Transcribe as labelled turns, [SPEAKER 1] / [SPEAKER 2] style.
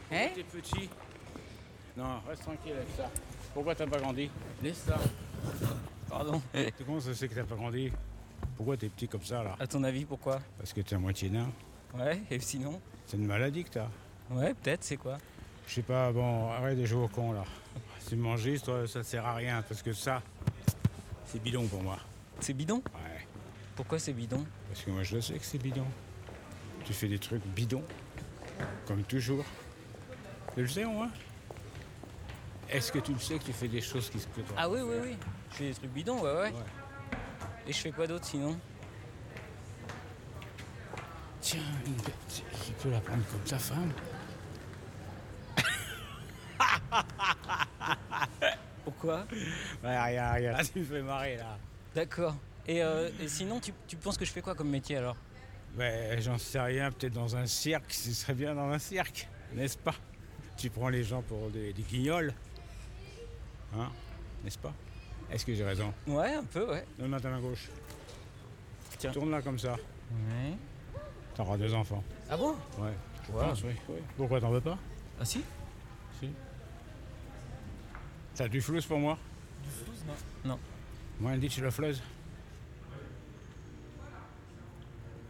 [SPEAKER 1] Hein?
[SPEAKER 2] T'es petit. Non, reste tranquille avec ça. Pourquoi t'as pas grandi? Laisse ça.
[SPEAKER 1] Pardon.
[SPEAKER 2] Comment ça se fait que t'as pas grandi? Pourquoi t'es petit comme ça là?
[SPEAKER 1] À ton avis, pourquoi?
[SPEAKER 2] Parce que t'es à moitié nain.
[SPEAKER 1] Ouais, et sinon?
[SPEAKER 2] C'est une maladie que t'as.
[SPEAKER 1] Ouais, peut-être, c'est quoi?
[SPEAKER 2] Je sais pas, bon, arrête de jouer au con là. C'est manger, toi, ça sert à rien parce que ça, c'est bidon pour moi.
[SPEAKER 1] C'est bidon?
[SPEAKER 2] Ouais.
[SPEAKER 1] Pourquoi c'est bidon?
[SPEAKER 2] Parce que moi je le sais que c'est bidon. Tu fais des trucs bidons, comme toujours. Tu le sais au moins? Est-ce que tu le sais que tu fais des choses qui se que toi?
[SPEAKER 1] Ah oui, oui, oui. Je fais des trucs bidons, ouais. Et je fais quoi d'autre sinon?
[SPEAKER 2] Tiens, une bête, tu peux la prendre comme ta femme.
[SPEAKER 1] Pourquoi?
[SPEAKER 2] Ouais, rien, tu me fais marrer là.
[SPEAKER 1] D'accord. Et sinon, tu penses que je fais quoi comme métier alors?
[SPEAKER 2] Ben, j'en sais rien, peut-être dans un cirque, ce serait bien dans un cirque, n'est-ce pas? Tu prends les gens pour des guignols, hein, n'est-ce pas? Est-ce que j'ai raison?
[SPEAKER 1] Ouais, un peu, ouais.
[SPEAKER 2] Donne-moi ta main gauche.
[SPEAKER 1] Tiens.
[SPEAKER 2] Tourne-la comme ça,
[SPEAKER 1] Ouais.
[SPEAKER 2] t'auras 2 enfants.
[SPEAKER 1] Ah bon?
[SPEAKER 2] Ouais, je
[SPEAKER 1] Wow.
[SPEAKER 2] pense, oui. Pourquoi t'en veux pas?
[SPEAKER 1] Ah si?
[SPEAKER 2] Si. T'as du flouze pour moi?
[SPEAKER 1] Du flouze, non. Non.
[SPEAKER 2] Moi, elle dit que tu la flouze.